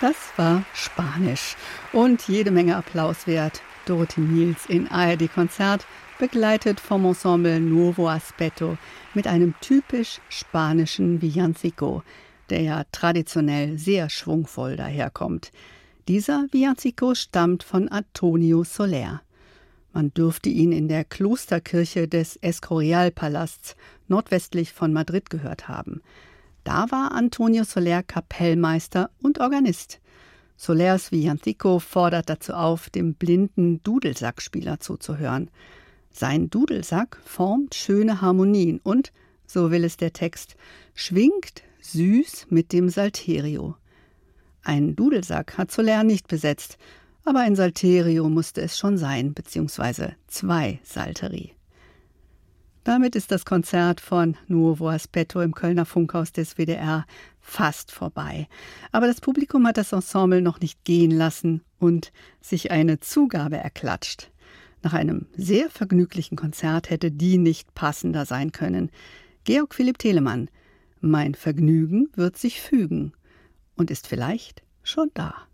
Das war Spanisch und jede Menge Applaus wert. Dorothee Miels in ARD-Konzert, begleitet vom Ensemble Nuevo Aspetto mit einem typisch spanischen Villancico, der ja traditionell sehr schwungvoll daherkommt. Dieser Villancico stammt von Antonio Soler. Man dürfte ihn in der Klosterkirche des Escorial-Palasts nordwestlich von Madrid gehört haben. Da war Antonio Soler Kapellmeister und Organist. Solers Villancico fordert dazu auf, dem blinden Dudelsackspieler zuzuhören. Sein Dudelsack formt schöne Harmonien und, so will es der Text, schwingt süß mit dem Salterio. Ein Dudelsack hat Soler nicht besetzt, aber ein Salterio musste es schon sein, beziehungsweise 2 Salteri. Damit ist das Konzert von Nuevo Aspetto im Kölner Funkhaus des WDR fast vorbei. Aber das Publikum hat das Ensemble noch nicht gehen lassen und sich eine Zugabe erklatscht. Nach einem sehr vergnüglichen Konzert hätte die nicht passender sein können. Georg Philipp Telemann: Mein Vergnügen wird sich fügen und ist vielleicht schon da.